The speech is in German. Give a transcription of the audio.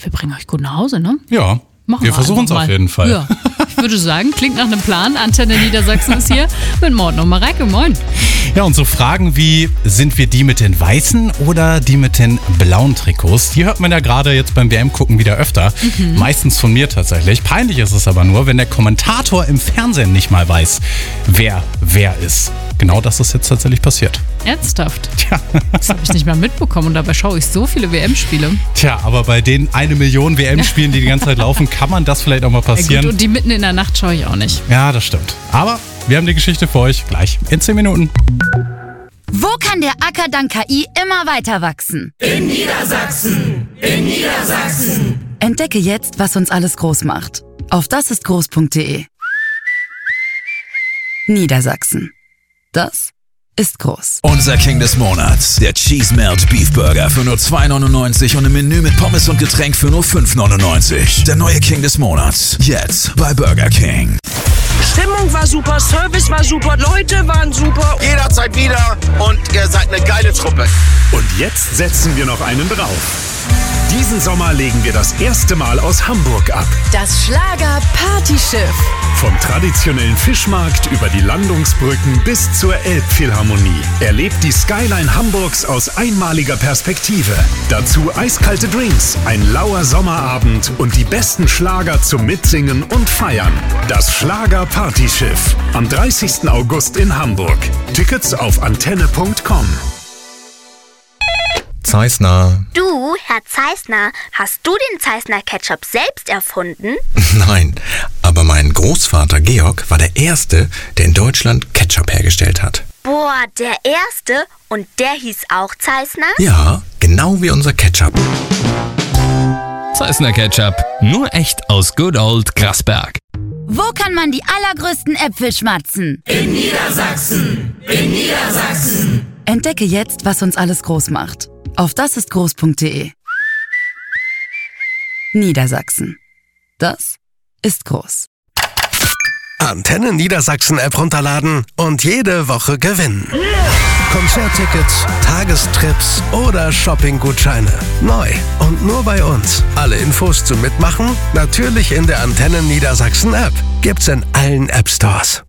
wir bringen euch gut nach Hause, ne? Ja, wir versuchen es auf jeden Fall. Ja, ich würde sagen, klingt nach einem Plan. Antenne Niedersachsen ist hier mit Morten und Mareike. Moin. Ja, und so Fragen wie, sind wir die mit den weißen oder die mit den blauen Trikots? Die hört man ja gerade jetzt beim WM-Gucken wieder öfter. Meistens von mir tatsächlich. Peinlich ist es aber nur, wenn der Kommentator im Fernsehen nicht mal weiß, wer ist. Genau das ist jetzt tatsächlich passiert. Ernsthaft? Tja. Das habe ich nicht mal mitbekommen und dabei schaue ich so viele WM-Spiele. Tja, aber bei den 1 Million WM-Spielen, die ganze Zeit laufen, kann man das vielleicht auch mal passieren. Ja, gut, und die mitten in der Nacht schaue ich auch nicht. Ja, das stimmt. Aber wir haben die Geschichte für euch gleich in 10 Minuten. Wo kann der Acker dank KI immer weiter wachsen? In Niedersachsen! In Niedersachsen! Entdecke jetzt, was uns alles groß macht. Auf dasistgroß.de. Niedersachsen. Das ist groß. Unser King des Monats, der Cheese Melt Beef Burger für nur 2,99 und im Menü mit Pommes und Getränk für nur 5,99. Der neue King des Monats, jetzt bei Burger King. Stimmung war super, Service war super, Leute waren super. Jederzeit wieder und ihr seid eine geile Truppe. Und jetzt setzen wir noch einen drauf. Diesen Sommer legen wir das erste Mal aus Hamburg ab. Das Schlager-Partyschiff. Vom traditionellen Fischmarkt über die Landungsbrücken bis zur Elbphilharmonie. Erlebt die Skyline Hamburgs aus einmaliger Perspektive. Dazu eiskalte Drinks, ein lauer Sommerabend und die besten Schlager zum Mitsingen und Feiern. Das Schlager-Partyschiff. Am 30. August in Hamburg. Tickets auf antenne.com. Zeissner. Du, Herr Zeissner, hast du den Zeissner Ketchup selbst erfunden? Nein, aber mein Großvater Georg war der Erste, der in Deutschland Ketchup hergestellt hat. Boah, der Erste? Und der hieß auch Zeissner? Ja, genau wie unser Ketchup. Zeissner Ketchup, nur echt aus Good Old Grasberg. Wo kann man die allergrößten Äpfel schmatzen? In Niedersachsen! In Niedersachsen! Entdecke jetzt, was uns alles groß macht. Auf dasistgroß.de. Niedersachsen. Das ist groß. Antenne Niedersachsen App runterladen und jede Woche gewinnen. Konzerttickets, Tagestrips oder Shoppinggutscheine. Neu und nur bei uns. Alle Infos zum Mitmachen natürlich in der Antenne Niedersachsen App. Gibt's in allen App Stores.